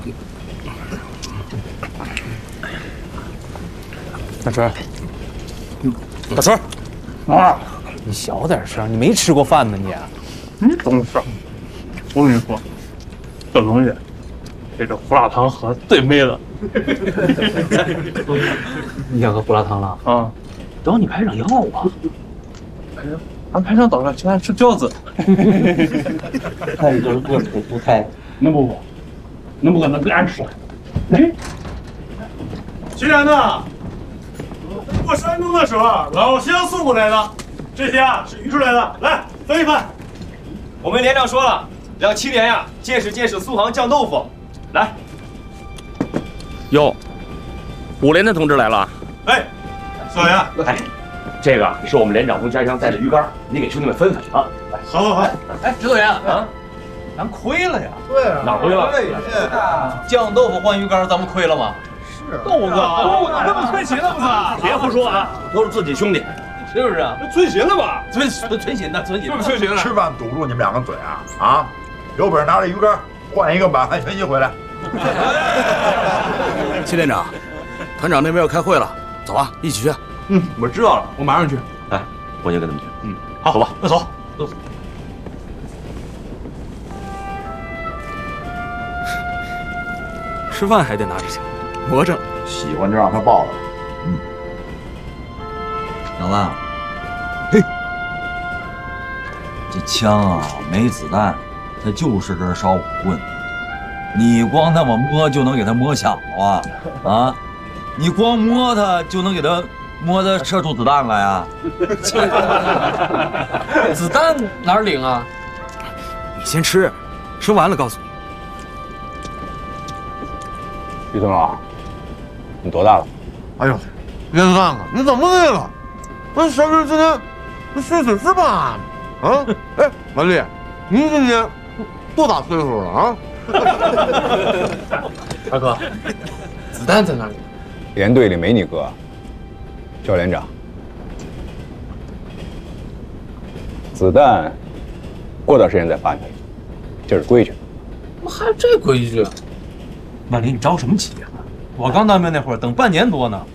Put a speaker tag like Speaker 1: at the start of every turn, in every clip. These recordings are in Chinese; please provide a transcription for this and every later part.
Speaker 1: 大春，大春，啊，你小点声，你没吃过饭呢你？
Speaker 2: 你懂事。我跟你说，这东西比这胡辣汤喝最美了。
Speaker 1: 你想喝胡辣汤了？
Speaker 2: 啊，
Speaker 1: 找你排场要啊！
Speaker 2: 俺排场早上起来吃饺子。
Speaker 3: 那你就是饿死不开。
Speaker 2: 能不？能不可能给俺吃？哎，去年呢，过山东的时候，老乡送过来的，这些啊是鱼出来的，来分一分。
Speaker 4: 我们连长说了，让青年呀见识见识苏杭酱豆腐。来，
Speaker 5: 哟，5连的同志来了。
Speaker 2: 哎，小袁，
Speaker 4: 哎，这个是我们连长从家乡带的鱼竿，你给兄弟们分分啊。来，
Speaker 2: 好好好。
Speaker 1: 哎，指导员啊，咱亏了呀！
Speaker 2: 对啊，
Speaker 4: 哪亏了？
Speaker 1: 酱豆腐换鱼竿，咱们亏了吗？
Speaker 2: 豆子，那不存心了不是？
Speaker 4: 别胡说啊，都是自己兄弟。
Speaker 1: 是不是啊？
Speaker 2: 存心了吧？
Speaker 1: 存心的，存心的。
Speaker 2: 存心了。
Speaker 6: 吃饭堵住你们两个嘴啊！啊，有本事拿着鱼竿换一个满汉全席回来。
Speaker 5: 谢连长，团长那边要开会了，走啊，一起去。
Speaker 4: 嗯，我知道了，
Speaker 2: 我马上去。
Speaker 4: 哎，我先跟他们去。
Speaker 2: 嗯，
Speaker 4: 好，走吧，
Speaker 2: 那走。
Speaker 5: 吃饭还得拿着枪，魔怔。
Speaker 6: 喜欢就让他抱着。
Speaker 3: 小子，嘿，这枪啊没子弹，它就是根烧火棍。你光那么摸就能给它摸响了啊？啊，你光摸它就能给它摸的射出子弹来呀？
Speaker 1: 子弹哪儿领啊？
Speaker 5: 你先吃，吃完了告诉你。
Speaker 7: 于总老，你多大了？
Speaker 8: 哎呦，连长啊，你怎么的了？那小弟今年那岁数是吧？啊，哎，满丽，你今年多大岁数了啊？
Speaker 1: 大哥，子弹在哪里？
Speaker 7: 连队里没你哥。赵连长，子弹过段时间再发你，这是规矩。
Speaker 1: 怎么还有这规矩？万林，你着什么急啊？我刚当兵那会儿，等半年多呢。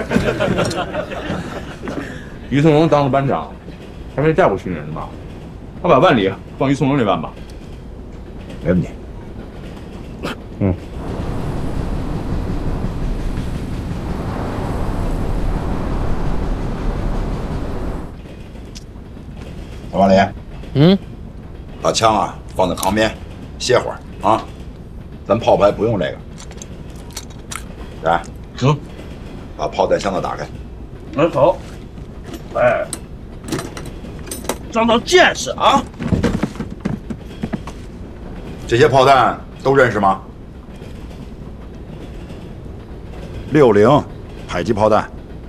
Speaker 2: 于从容当了班长，还没带过军人呢吧？他把万里放于从容这班吧。
Speaker 6: 没问题。
Speaker 7: 嗯。
Speaker 6: 小王林，
Speaker 1: 嗯，
Speaker 6: 把枪啊放在旁边，歇会儿啊。咱炮排不用这个。来，
Speaker 2: 行，
Speaker 6: 把炮弹箱子打开。
Speaker 2: 好。哎，长长见识啊！
Speaker 6: 这些炮弹都认识吗？60迫击炮弹，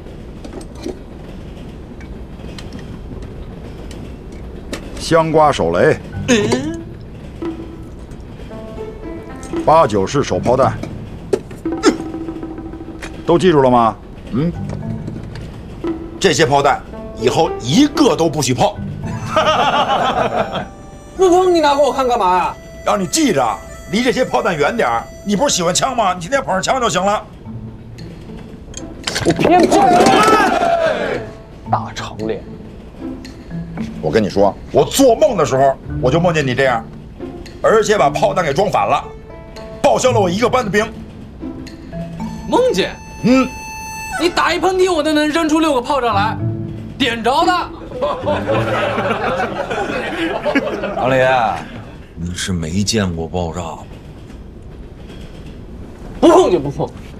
Speaker 6: 香瓜手雷，89式手炮弹，都记住了吗？嗯，这些炮弹以后一个都不许碰。
Speaker 1: 不碰你拿给我看干嘛呀？
Speaker 6: 让你记着，离这些炮弹远点儿。你不是喜欢枪吗？你天天捧着枪就行了。
Speaker 1: 我偏不大长脸。
Speaker 6: 我跟你说，我做梦的时候我就梦见你这样，而且把炮弹给装反了，报销了我一个班的兵。
Speaker 1: 梦见？
Speaker 6: 嗯，
Speaker 1: 你打一喷嚏，我都能扔出6个炮仗来，点着的。
Speaker 3: 王林，你是没见过爆炸吧？
Speaker 1: 不碰就不碰。